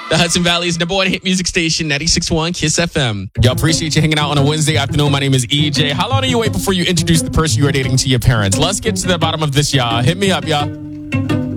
The Hudson Valley's number one hit music station, 96.1 Kiss FM. Y'all, appreciate you hanging out on a Wednesday afternoon. My name is EJ. How long do you wait before you introduce the person you are dating to your parents? Let's get to the bottom of this, y'all. Hit me up, y'all.